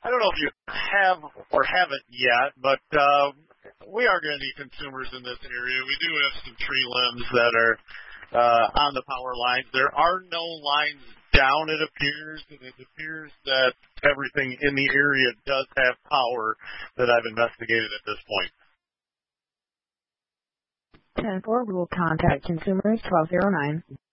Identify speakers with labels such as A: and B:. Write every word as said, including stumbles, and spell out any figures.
A: I don't know if you have or haven't yet, but uh, we are going to need consumers in this area. We do have some tree limbs that are uh, on the power lines. There are no lines down, it appears, and it appears that everything in the area does have power that I've investigated at this point.
B: ten four will contact consumers twelve oh nine.